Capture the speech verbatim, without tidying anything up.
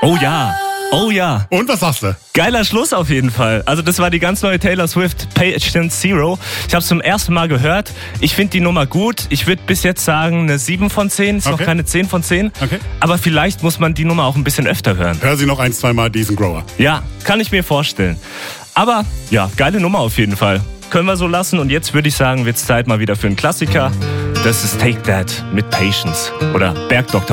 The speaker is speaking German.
Oh ja. Oh ja. Und was sagst du? Geiler Schluss auf jeden Fall. Also das war die ganz neue Taylor Swift, Patient Zero. Ich habe es zum ersten Mal gehört. Ich finde die Nummer gut. Ich würde bis jetzt sagen eine sieben von zehn. Ist Okay. noch keine zehn von zehn. Okay. Aber vielleicht muss man die Nummer auch ein bisschen öfter hören. Hör sie noch ein, zweimal, diesen Grower. Ja, kann ich mir vorstellen. Aber ja, geile Nummer auf jeden Fall. Können wir so lassen. Und jetzt würde ich sagen, wird's Zeit mal wieder für einen Klassiker. Das ist Take That mit Patience. Oder Bergdoktor